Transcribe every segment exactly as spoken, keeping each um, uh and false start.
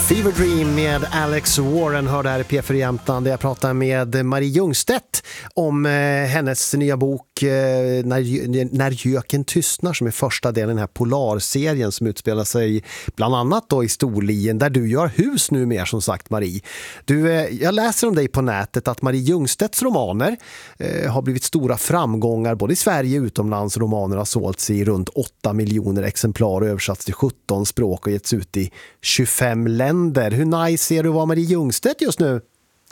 Fever Dream med Alex Warren hör där i P fyra Jämtland, där jag pratar med Marie Ljungstedt om eh, hennes nya bok eh, när, när göken tystnar, som är första delen i den här Polarserien som utspelar sig bland annat då i Storlien, där du gör hus nu mer, som sagt, Marie. Du, eh, jag läser om dig på nätet att Marie Ljungstedts romaner eh, har blivit stora framgångar både i Sverige och utomlands. Romaner har sålts i runt åtta miljoner exemplar och översatts till sjutton språk och getts ut i tjugofem länder. Hur nice ser du att vara Marie Ljungstedt just nu?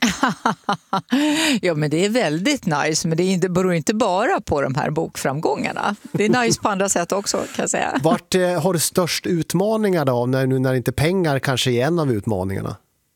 Ja, men det är väldigt nice, men det är inte, beror inte bara på de här bokframgångarna. Det är nice på andra sätt också, kan jag säga. Vart eh, har du störst utmaningar då, när, nu när inte pengar kanske är en av utmaningarna?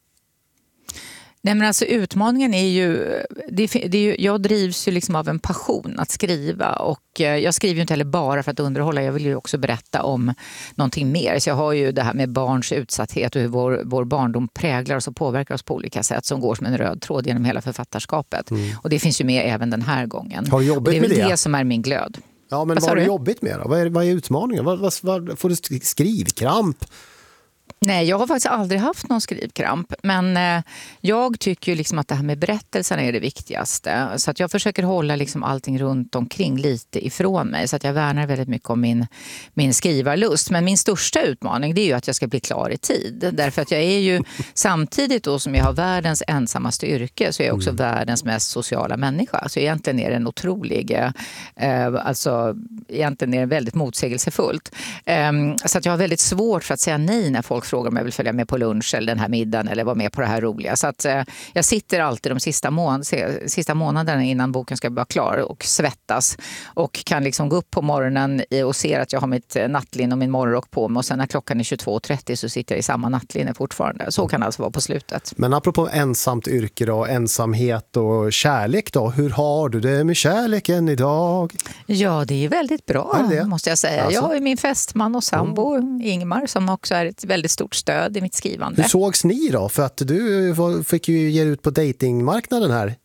Nej, men alltså utmaningen är ju, det, det är ju, jag drivs ju liksom av en passion att skriva, och jag skriver ju inte heller bara för att underhålla, jag vill ju också berätta om någonting mer. Så jag har ju det här med barns utsatthet och hur vår, vår barndom präglar oss och påverkar oss på olika sätt, som går som en röd tråd genom hela författarskapet. Mm. Och det finns ju med även den här gången. Har du jobbat det är väl med det? det som är min glöd. Ja, men vad, vad har du jobbigt med då? Vad är, vad är utmaningen? Vad, vad, vad, får du skrivkramp? Nej, jag har faktiskt aldrig haft någon skrivkramp, men eh, jag tycker ju liksom att det här med berättelsen är det viktigaste. Så att jag försöker hålla liksom allting runt omkring lite ifrån mig, så att jag värnar väldigt mycket om min, min skrivarlust. Men min största utmaning, det är ju att jag ska bli klar i tid. Därför att jag är ju samtidigt då som jag har världens ensammaste yrke, så är jag också mm. världens mest sociala människa. Så egentligen är det en otrolig, eh, alltså egentligen är det väldigt motsägelsefullt. Eh, så att jag har väldigt svårt för att säga nej när folk frågar om jag vill följa med på lunch eller den här middagen eller vara med på det här roliga. Så att eh, jag sitter alltid de sista, mån- sista månaderna innan boken ska vara klar och svettas, och kan liksom gå upp på morgonen och se att jag har mitt nattlinne och min morgonrock på mig, och sen när klockan är tjugotvå trettio så sitter jag i samma nattlinne fortfarande. Så kan det alltså vara på slutet. Men apropå ensamt yrke då, ensamhet och kärlek då, hur har du det med kärleken idag? Ja, det är väldigt bra, är det? Måste jag säga. Alltså. Jag har ju min fästman och sambo mm. Ingmar, som också är ett väldigt stort stöd i mitt skrivande. Hur sågs ni då? För att du fick ju ge ut på datingmarknaden här.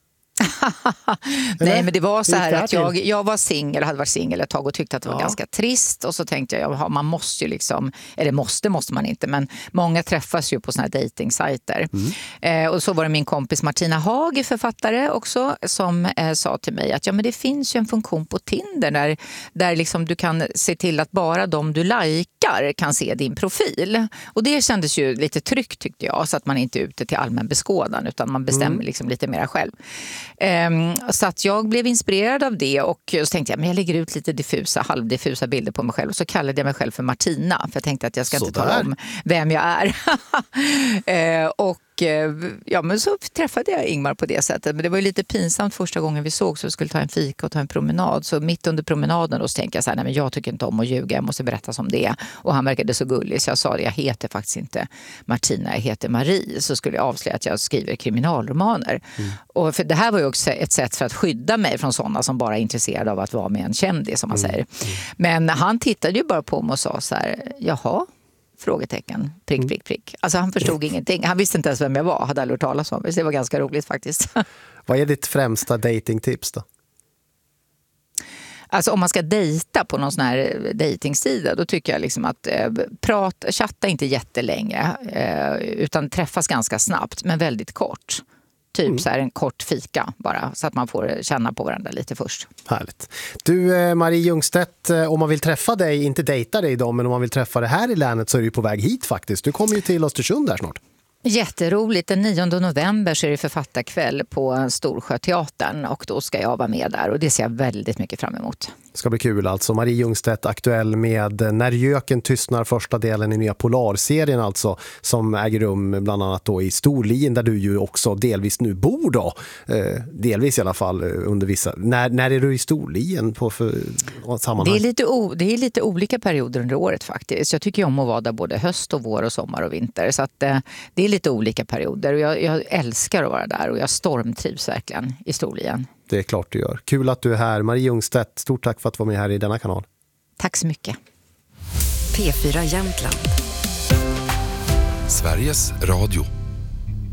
Nej, men det var så här att jag, jag var singel, hade varit singel ett tag och tyckte att det var ja. ganska trist, och så tänkte jag, ja, man måste ju liksom, eller måste måste man inte, men många träffas ju på såna här datingsajter. Mm. Eh, och så var det min kompis Martina Haag, författare också, som eh, sa till mig att ja, men det finns ju en funktion på Tinder där, där liksom du kan se till att bara de du likar kan se din profil, och det kändes ju lite tryggt, tyckte jag, så att man inte är ute till allmän beskådan, utan man bestämmer mm. liksom lite mer själv. Um, så att jag blev inspirerad av det, och så tänkte jag, men jag lägger ut lite diffusa, halvdiffusa bilder på mig själv, och så kallade jag mig själv för Martina, för jag tänkte att jag ska så inte tala om vem jag är. uh, och ja, men så träffade jag Ingmar på det sättet. Men det var ju lite pinsamt första gången vi såg, så vi skulle ta en fika och ta en promenad. Så mitt under promenaden då så tänkte jag så här, nej, men jag tycker inte om att ljuga, jag måste berätta som det. Och han verkade så gullig, så jag sa det, jag heter faktiskt inte Martina, jag heter Marie. Så skulle jag avslöja att jag skriver kriminalromaner. Mm. Och för det här var ju också ett sätt för att skydda mig från sådana som bara är intresserade av att vara med en kändis, som man mm. säger. Mm. Men han tittade ju bara på mig och sa så här, jaha, frågetecken, prick, prick, prick. Alltså han förstod mm. ingenting. Han visste inte ens vem jag var, hade aldrig hört talas om. Så det var ganska roligt faktiskt. Vad är ditt främsta datingtips då? Alltså om man ska dejta på någon sån här dejtingsida, då tycker jag liksom att eh, prata, chatta inte jättelänge, eh, utan träffas ganska snabbt, men väldigt kort. Typ mm. så här en kort fika bara, så att man får känna på varandra lite först. Härligt. Du, Marie Ljungstedt, om man vill träffa dig, inte dejta dig då, men om man vill träffa dig här i länet, så är du på väg hit faktiskt. Du kommer ju till Östersund där snart. Jätteroligt. Den nionde november så är det författarkväll på Storsjöteatern, och då ska jag vara med där, och det ser jag väldigt mycket fram emot. Det ska bli kul alltså. Marie Ljungstedt, aktuell med När göken tystnar, första delen i nya Polarserien alltså, som äger rum bland annat då i Storlien, där du ju också delvis nu bor då. Eh, delvis i alla fall under vissa. När, när är du i Storlien på för sammanhang? Det är, lite o, det är lite olika perioder under året faktiskt. Jag tycker om att vara där både höst och vår och sommar och vinter, så att eh, det är lite olika perioder, och jag, jag älskar att vara där, och jag stormtrivs verkligen i Storlien. Det är klart du gör. Kul att du är här. Marie Ljungstedt, stort tack för att du var med här i denna kanal. Tack så mycket. P fyra Jämtland. Sveriges Radio.